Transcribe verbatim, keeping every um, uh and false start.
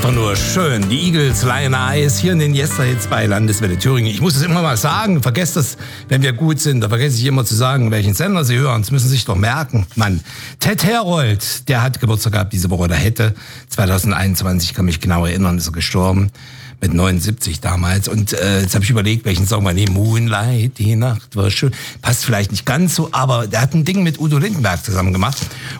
doch nur schön. Die Eagles, Lion Eyes, hier in den Yesterhits bei Landeswelle Thüringen. Ich muss es immer mal sagen, vergesst das, wenn wir gut sind. Da vergesse ich immer zu sagen, welchen Sender Sie hören. Das müssen Sie sich doch merken. Mann, Ted Herold, der hat Geburtstag gehabt diese Woche, oder hätte. zwanzig einundzwanzig, ich kann mich genau erinnern, ist er gestorben. Mit neunundsiebzig damals. Und äh, jetzt habe ich überlegt, welchen Song wir nehmen. Moonlight, die Nacht war schön. Passt vielleicht nicht ganz so, aber der hat ein Ding mit Udo Lindenberg zusammen gemacht.